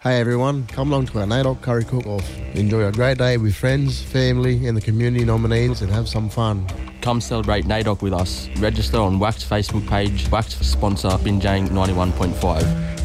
Hey everyone, come along to our NAIDOC Curry Cook-Off. Enjoy a great day with friends, family and the community nominees and have some fun. Come celebrate NAIDOC with us. Register on WAC's Facebook page. WAC's sponsor, Binjang 91.5.